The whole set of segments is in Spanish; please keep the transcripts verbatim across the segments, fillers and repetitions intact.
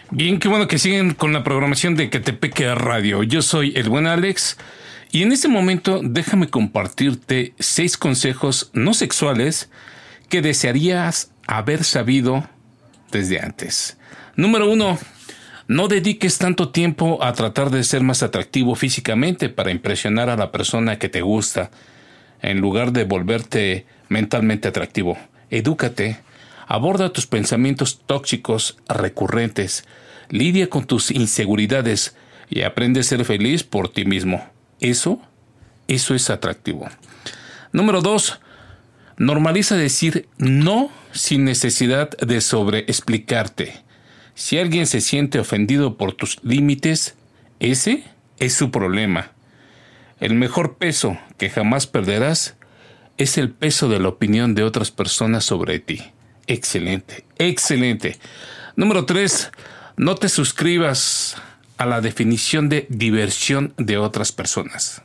Bien, qué bueno que siguen con la programación de Ecatepec Radio. Yo soy el buen Alex y en este momento déjame compartirte seis consejos no sexuales que desearías haber sabido desde antes. Número uno, no dediques tanto tiempo a tratar de ser más atractivo físicamente para impresionar a la persona que te gusta, en lugar de volverte mentalmente atractivo. Edúcate. Aborda tus pensamientos tóxicos recurrentes, lidia con tus inseguridades y aprende a ser feliz por ti mismo. Eso, eso es atractivo. Número dos, normaliza decir no sin necesidad de sobreexplicarte. Si alguien se siente ofendido por tus límites, ese es su problema. El mejor peso que jamás perderás es el peso de la opinión de otras personas sobre ti. Excelente, excelente. Número tres, no te suscribas a la definición de diversión de otras personas.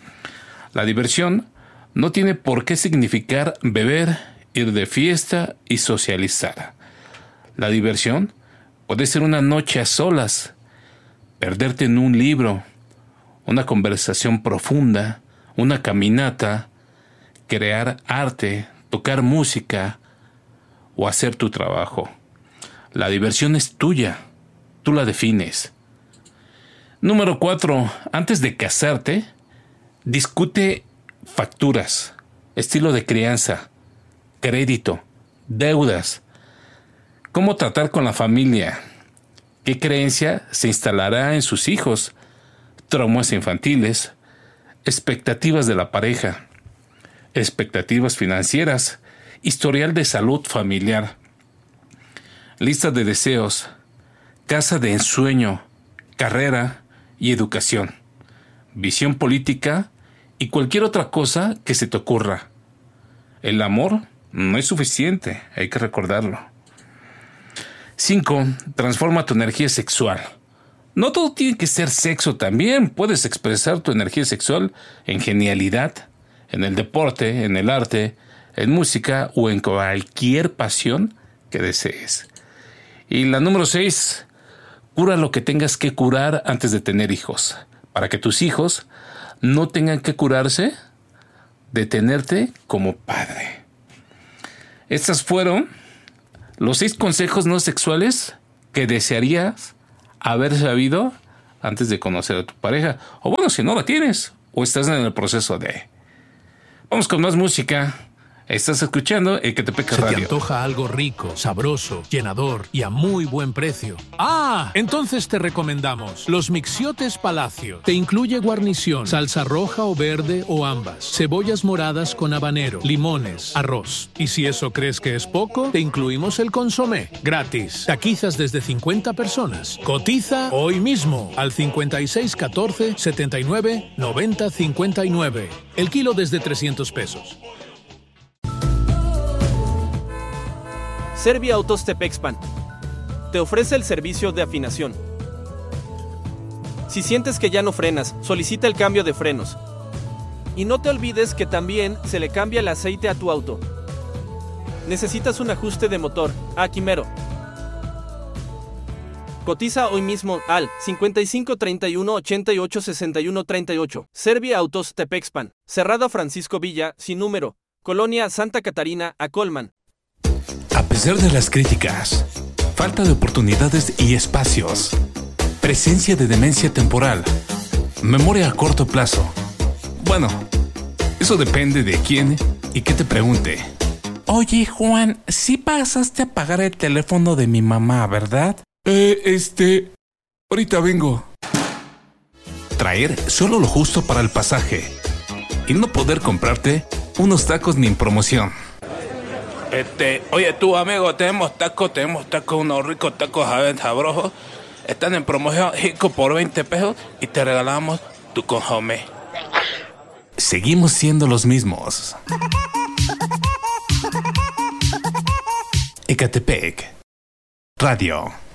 La diversión no tiene por qué significar beber, ir de fiesta y socializar. La diversión puede ser una noche a solas, perderte en un libro, una conversación profunda, una caminata, crear arte, tocar música, o hacer tu trabajo. La diversión es tuya. Tú la defines. Número cuatro. Antes de casarte, discute facturas, estilo de crianza, crédito, deudas, cómo tratar con la familia, qué creencia se instalará en sus hijos, traumas infantiles, expectativas de la pareja, expectativas financieras, historial de salud familiar, lista de deseos, casa de ensueño, carrera y educación, visión política y cualquier otra cosa que se te ocurra. El amor no es suficiente, hay que recordarlo. cinco. Transforma tu energía sexual. No todo tiene que ser sexo también. Puedes expresar tu energía sexual en genialidad, en el deporte, en el arte, en música o en cualquier pasión que desees. Y la número seis, cura lo que tengas que curar antes de tener hijos, para que tus hijos no tengan que curarse de tenerte como padre. Estos fueron los seis consejos no sexuales que desearías haber sabido antes de conocer a tu pareja. O bueno, si no la tienes, o estás en el proceso de... Vamos con más música. Estás escuchando Ecatepec Radio. ¿Se te antoja algo rico, sabroso, llenador y a muy buen precio? ¡Ah! Entonces te recomendamos los Mixiotes Palacio. Te incluye guarnición, salsa roja o verde o ambas, cebollas moradas con habanero, limones, arroz. Y si eso crees que es poco, te incluimos el consomé, gratis. Taquizas desde cincuenta personas. Cotiza hoy mismo al cincuenta y seis catorce setenta y nueve noventa cincuenta y nueve. El kilo desde trescientos pesos. Serbia Autos Tepexpan te ofrece el servicio de afinación. Si sientes que ya no frenas, solicita el cambio de frenos. Y no te olvides que también se le cambia el aceite a tu auto. ¿Necesitas un ajuste de motor? A Quimero. Cotiza hoy mismo al cincuenta y cinco treinta y uno ochenta y ocho sesenta y uno treinta y ocho. Serbia Autos Tepexpan. Cerrado Francisco Villa, sin número. Colonia Santa Catarina, a Colman. A pesar de las críticas, falta de oportunidades y espacios, presencia de demencia temporal, memoria a corto plazo. Bueno, eso depende de quién y qué te pregunte. Oye, Juan, sí pasaste a pagar el teléfono de mi mamá, ¿verdad? Eh, este... ahorita vengo. Traer solo lo justo para el pasaje y no poder comprarte unos tacos ni en promoción. Este, oye tú amigo, tenemos tacos, tenemos tacos, unos ricos tacos sabrosos. Están en promoción, rico por veinte pesos y te regalamos tu consomé. Seguimos siendo los mismos. Ecatepec Radio.